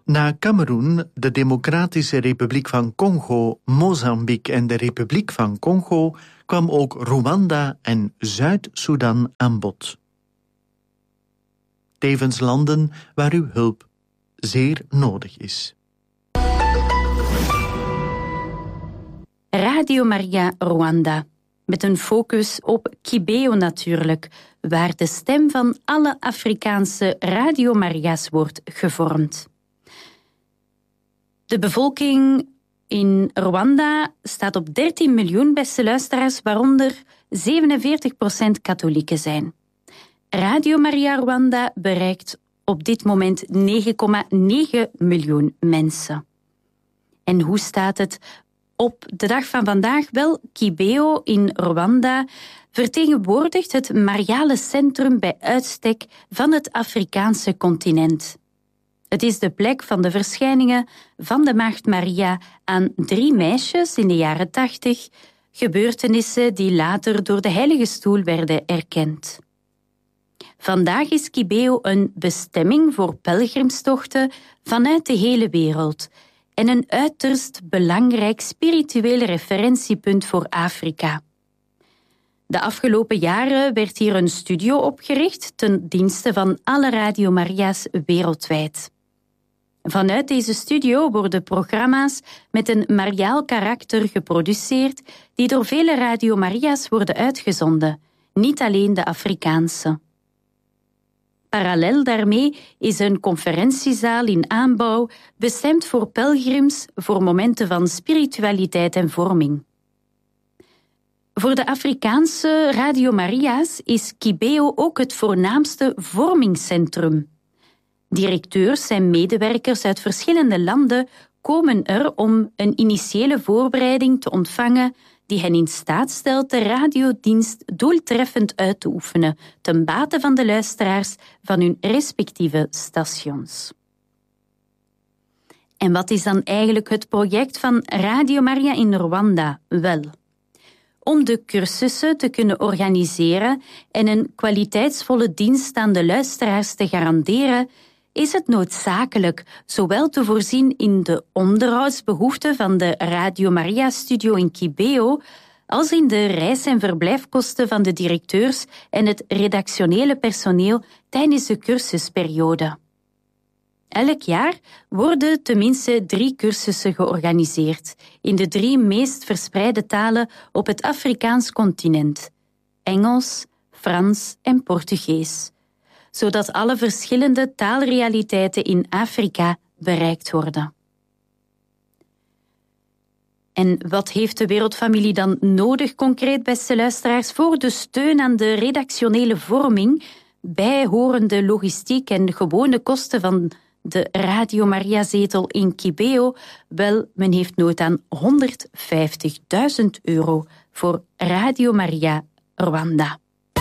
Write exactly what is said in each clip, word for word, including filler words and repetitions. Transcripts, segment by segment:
Na Cameroen, de Democratische Republiek van Congo, Mozambique en de Republiek van Congo kwam ook Rwanda en Zuid-Soedan aan bod. Tevens landen waar uw hulp zeer nodig is. Radio Maria Rwanda, met een focus op Kibeo natuurlijk, waar de stem van alle Afrikaanse Radio Maria's wordt gevormd. De bevolking in Rwanda staat op dertien miljoen, beste luisteraars, waaronder zevenenveertig procent katholieken zijn. Radio Maria Rwanda bereikt op dit moment negen komma negen miljoen mensen. En hoe staat het op de dag van vandaag? Wel, Kibeo in Rwanda vertegenwoordigt het mariale centrum bij uitstek van het Afrikaanse continent. Het is de plek van de verschijningen van de Maagd Maria aan drie meisjes in de jaren tachtig, gebeurtenissen die later door de Heilige Stoel werden erkend. Vandaag is Kibeo een bestemming voor pelgrimstochten vanuit de hele wereld en een uiterst belangrijk spiritueel referentiepunt voor Afrika. De afgelopen jaren werd hier een studio opgericht ten dienste van alle Radio Maria's wereldwijd. Vanuit deze studio worden programma's met een mariaal karakter geproduceerd die door vele Radio Maria's worden uitgezonden, niet alleen de Afrikaanse. Parallel daarmee is een conferentiezaal in aanbouw bestemd voor pelgrims voor momenten van spiritualiteit en vorming. Voor de Afrikaanse Radio Maria's is Kibeo ook het voornaamste vormingscentrum. Directeurs en medewerkers uit verschillende landen komen er om een initiële voorbereiding te ontvangen die hen in staat stelt de radiodienst doeltreffend uit te oefenen ten bate van de luisteraars van hun respectieve stations. En wat is dan eigenlijk het project van Radio Maria in Rwanda? Wel, om de cursussen te kunnen organiseren en een kwaliteitsvolle dienst aan de luisteraars te garanderen, is het noodzakelijk zowel te voorzien in de onderhoudsbehoeften van de Radio Maria-studio in Kibeo als in de reis- en verblijfkosten van de directeurs en het redactionele personeel tijdens de cursusperiode. Elk jaar worden tenminste drie cursussen georganiseerd in de drie meest verspreide talen op het Afrikaans continent: Engels, Frans en Portugees, zodat alle verschillende taalrealiteiten in Afrika bereikt worden. En wat heeft de wereldfamilie dan nodig concreet, beste luisteraars, voor de steun aan de redactionele vorming, bijhorende logistiek en gewone kosten van de Radio Maria-zetel in Kibeo? Wel, men heeft nood aan honderdvijftigduizend euro voor Radio Maria Rwanda.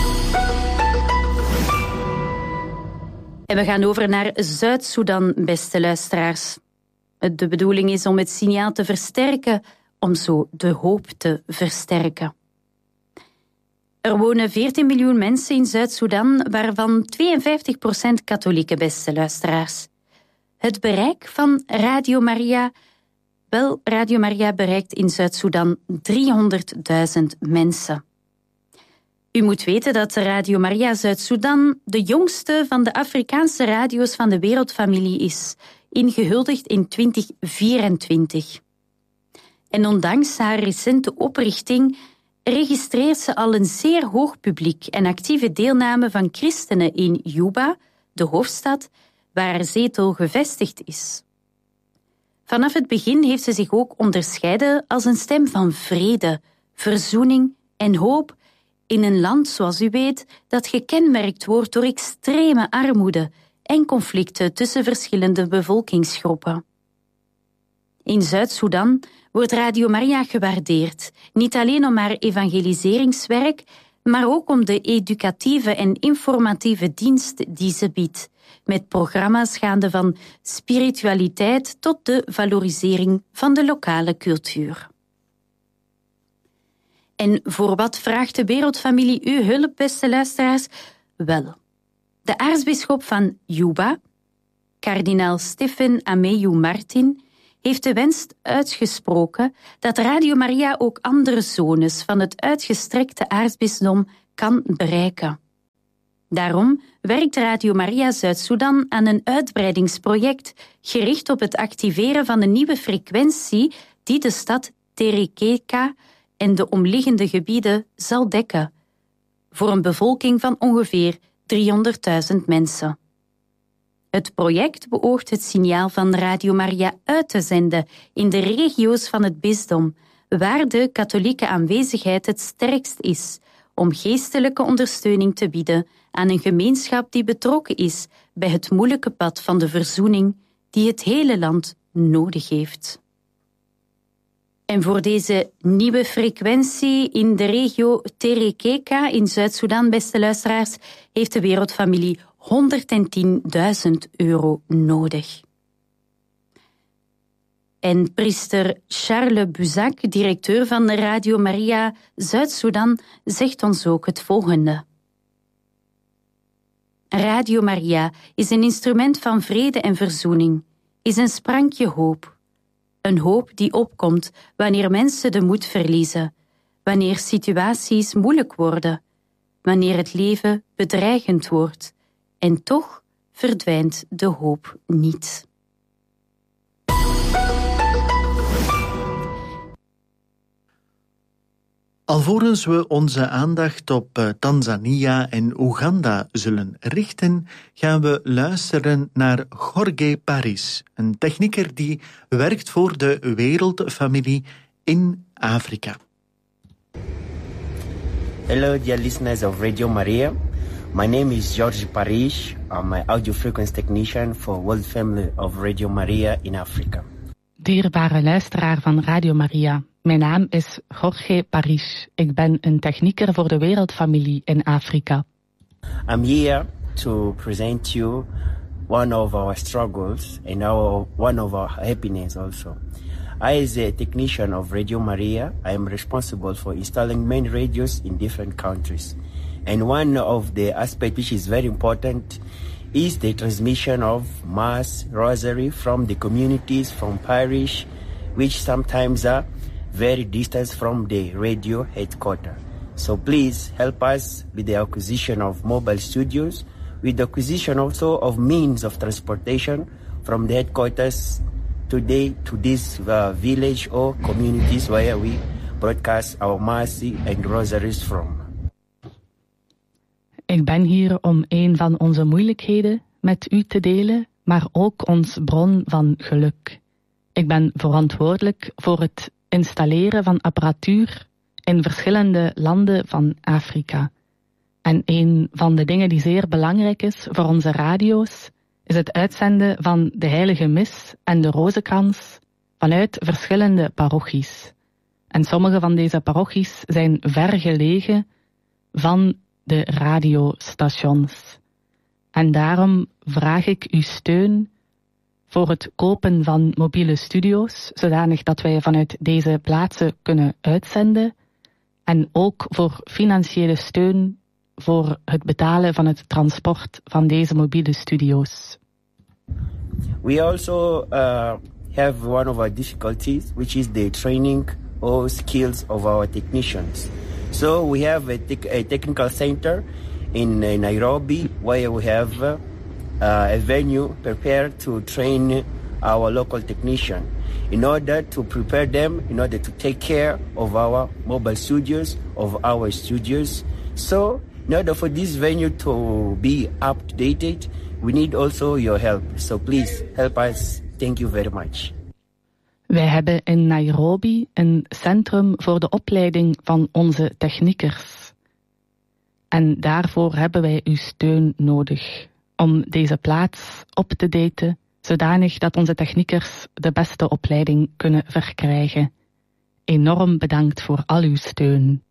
En we gaan over naar Zuid-Soedan, beste luisteraars. De bedoeling is om het signaal te versterken, om zo de hoop te versterken. Er wonen veertien miljoen mensen in Zuid-Soedan, waarvan tweeënvijftig procent katholieke, beste luisteraars. Het bereik van Radio Maria, wel, Radio Maria bereikt in Zuid-Soedan driehonderdduizend mensen. U moet weten dat Radio Maria Zuid-Soedan de jongste van de Afrikaanse radio's van de wereldfamilie is, ingehuldigd in twintig vierentwintig. En ondanks haar recente oprichting registreert ze al een zeer hoog publiek en actieve deelname van christenen in Juba, de hoofdstad, waar haar zetel gevestigd is. Vanaf het begin heeft ze zich ook onderscheiden als een stem van vrede, verzoening en hoop in een land, zoals u weet, dat gekenmerkt wordt door extreme armoede en conflicten tussen verschillende bevolkingsgroepen. In Zuid-Soedan wordt Radio Maria gewaardeerd, niet alleen om haar evangeliseringswerk, maar ook om de educatieve en informatieve dienst die ze biedt, met programma's gaande van spiritualiteit tot de valorisering van de lokale cultuur. En voor wat vraagt de wereldfamilie uw hulp, beste luisteraars? Wel, de aartsbisschop van Juba, kardinaal Stephen Ameyu Martin, heeft de wens uitgesproken dat Radio Maria ook andere zones van het uitgestrekte aartsbisdom kan bereiken. Daarom werkt Radio Maria Zuid-Soedan aan een uitbreidingsproject gericht op het activeren van een nieuwe frequentie die de stad Terekeka en de omliggende gebieden zal dekken, voor een bevolking van ongeveer driehonderdduizend mensen. Het project beoogt het signaal van Radio Maria uit te zenden in de regio's van het bisdom, waar de katholieke aanwezigheid het sterkst is, om geestelijke ondersteuning te bieden aan een gemeenschap die betrokken is bij het moeilijke pad van de verzoening die het hele land nodig heeft. En voor deze nieuwe frequentie in de regio Terekeka in Zuid-Soedan, beste luisteraars, heeft de Wereldfamilie honderdtienduizend euro nodig. En priester Charles Buzak, directeur van Radio Maria Zuid-Soedan, zegt ons ook het volgende. Radio Maria is een instrument van vrede en verzoening, is een sprankje hoop. Een hoop die opkomt wanneer mensen de moed verliezen, wanneer situaties moeilijk worden, wanneer het leven bedreigend wordt. En toch verdwijnt de hoop niet. Alvorens we onze aandacht op uh, Tanzania en Oeganda zullen richten, gaan we luisteren naar Jorge Paris, een technieker die werkt voor de Wereldfamilie in Afrika. Hello dear listeners of Radio Maria. My name is Jorge Paris. I'm an audio frequency technician for World Family of Radio Maria in Afrika. Dierbare luisteraar van Radio Maria, mijn naam is Jorge Paris. Ik ben een technieker voor de Wereldfamilie in Afrika. I'm here to present you one of our struggles and our, one of our happiness also. I, as a technician of Radio Maria, I am responsible for installing many radios in different countries. And one of the aspects which is very important is the transmission of Mass, Rosary from the communities, from parish, which sometimes are very distant from the radio headquarters. So please help us with the acquisition of mobile studios, with the acquisition also of means of transportation from the headquarters today to this uh, village or communities where we broadcast our Mass and Rosaries from. Ik ben hier om een van onze moeilijkheden met u te delen, maar ook ons bron van geluk. Ik ben verantwoordelijk voor het installeren van apparatuur in verschillende landen van Afrika. En een van de dingen die zeer belangrijk is voor onze radio's, is het uitzenden van de heilige mis en de rozenkrans vanuit verschillende parochies. En sommige van deze parochies zijn ver gelegen van de radiostations. En daarom vraag ik uw steun voor het kopen van mobiele studio's, zodanig dat wij vanuit deze plaatsen kunnen uitzenden, en ook voor financiële steun voor het betalen van het transport van deze mobiele studio's. We also uh, have one of our difficulties, which is the training or skills of our technicians. So we have a, te- a technical center in uh, Nairobi where we have uh, uh, a venue prepared to train our local technician in order to prepare them, in order to take care of our mobile studios, of our studios. So in order for this venue to be up-to-date, we need also your help. So please help us. Thank you very much. Wij hebben in Nairobi een centrum voor de opleiding van onze techniekers. En daarvoor hebben wij uw steun nodig om deze plaats op te daten, zodanig dat onze techniekers de beste opleiding kunnen verkrijgen. Enorm bedankt voor al uw steun.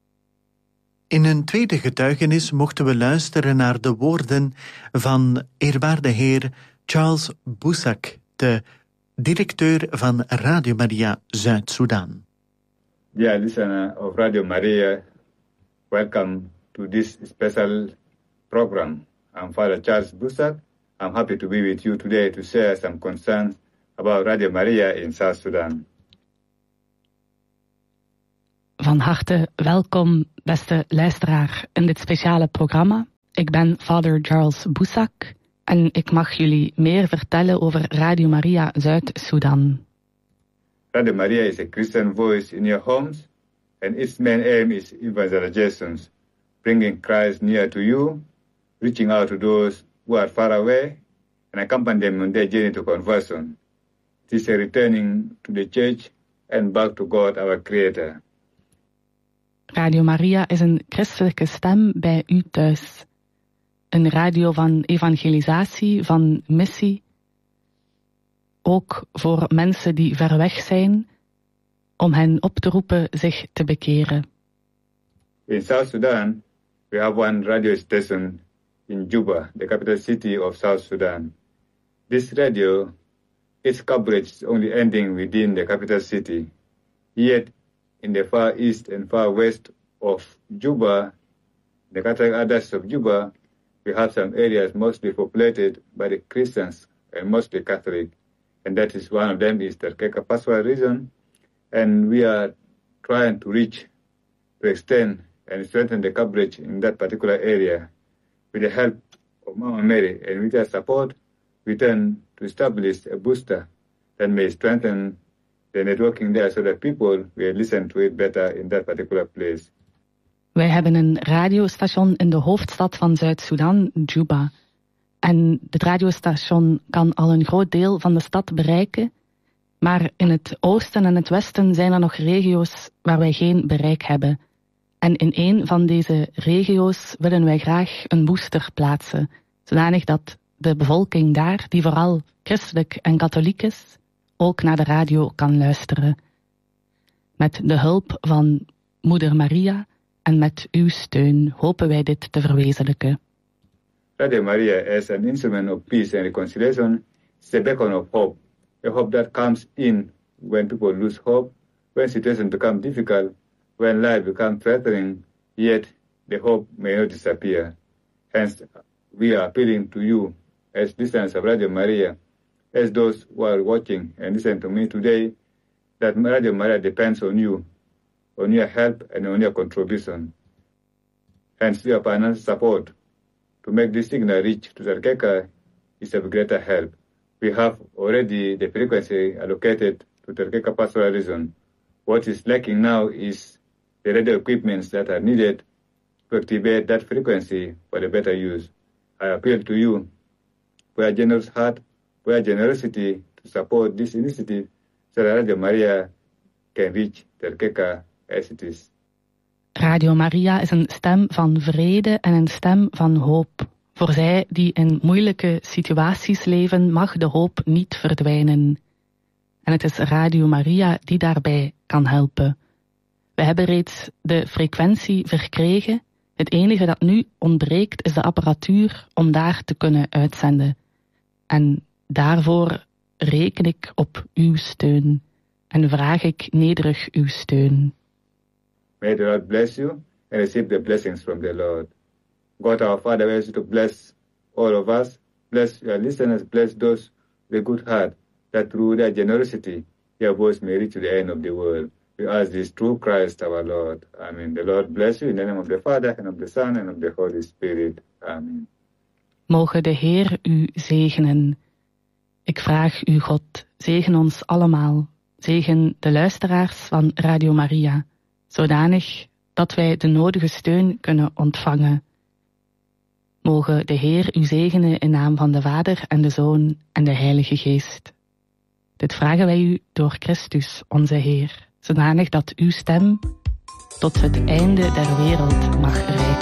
In een tweede getuigenis mochten we luisteren naar de woorden van eerwaarde heer Charles Buzak, de directeur van Radio Maria Zuid-Soedan. Dear listener of Radio Maria, welcome to this special program. I'm Father Charles Buzak. I'm happy to be with you today to share some concerns about Radio Maria in South Sudan. Van harte welkom, beste luisteraar, in dit speciale programma. Ik ben Father Charles Boussac en ik mag jullie meer vertellen over Radio Maria Zuid-Sudan. Radio Maria is a Christian voice in your homes, and its main aim is evangelization, bringing Christ near to you, reaching out to those who are far away, and accompanying them on their journey to conversion. It is a returning to the church and back to God, our Creator. Radio Maria is een christelijke stem bij u thuis. Een radio van evangelisatie, van missie. Ook voor mensen die ver weg zijn, om hen op te roepen zich te bekeren. In South Sudan, we have one radio station in Juba, the capital city of South Sudan. This radio, its coverage is only ending within the capital city. Yet, in the far east and far west of Juba, the cataract of Juba, we have some areas mostly populated by the Christians and mostly Catholic. And that is one of them is the Keka Paswa region. And we are trying to reach, to extend and strengthen the coverage in that particular area. With the help of Mama Mary and with her support, we turn to establish a booster that may strengthen the networking there so that people will listen to it better in that particular place. Wij hebben een radiostation in de hoofdstad van Zuid-Sudan, Juba. En dit radiostation kan al een groot deel van de stad bereiken. Maar in het oosten en het westen zijn er nog regio's waar wij geen bereik hebben. En in een van deze regio's willen wij graag een booster plaatsen. Zodanig dat de bevolking daar, die vooral christelijk en katholiek is, ook naar de radio kan luisteren. Met de hulp van Moeder Maria en met uw steun hopen wij dit te verwezenlijken. Radio Maria as an instrument of peace and reconciliation is a beacon of hope. A hope that comes in when people lose hope, when situations become difficult, when life becomes threatening, yet the hope may not disappear. Hence, we are appealing to you as listeners of Radio Maria, as those who are watching and listening to me today, that Radio Maria depends on you, on your help and on your contribution. Hence, your financial support to make this signal reach to Terkeka is of greater help. We have already the frequency allocated to Terkeka Pastoral Region. What is lacking now is the radio equipments that are needed to activate that frequency for the better use. I appeal to you for a generous heart, for a generosity to support this initiative so that Radio Maria can reach Terkeka as it is. Radio Maria is een stem van vrede en een stem van hoop. Voor zij die in moeilijke situaties leven, mag de hoop niet verdwijnen. En het is Radio Maria die daarbij kan helpen. We hebben reeds de frequentie verkregen. Het enige dat nu ontbreekt is de apparatuur om daar te kunnen uitzenden. En daarvoor reken ik op uw steun. En vraag ik nederig uw steun. May the Lord bless you and receive the blessings from the Lord. God our Father, we ask you to bless all of us, bless your listeners, bless those with a good heart, that through their generosity, your voice may reach to the end of the world. We ask this through Christ our Lord. Amen. The Lord bless you in the name of the Father, and of the Son, and of the Holy Spirit. Amen. Mogen de Heer u zegenen. Ik vraag u, God, zegen ons allemaal. Zegen de luisteraars van Radio Maria, zodanig dat wij de nodige steun kunnen ontvangen. Mogen de Heer u zegenen in naam van de Vader en de Zoon en de Heilige Geest. Dit vragen wij u door Christus, onze Heer, zodanig dat uw stem tot het einde der wereld mag reiken.